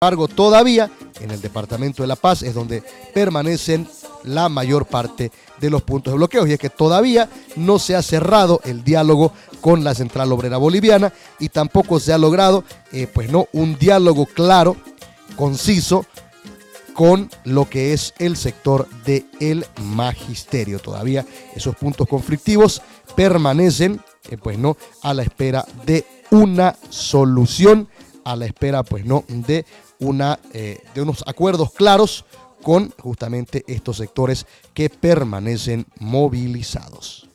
embargo, todavía en el departamento de La Paz es donde permanecen la mayor parte de los puntos de bloqueo, y es que todavía no se ha cerrado el diálogo con la Central Obrera Boliviana y tampoco se ha logrado un diálogo claro, conciso, con lo que es el sector del magisterio. Todavía esos puntos conflictivos permanecen a la espera de una solución, a la espera de unos acuerdos claros con justamente estos sectores que permanecen movilizados.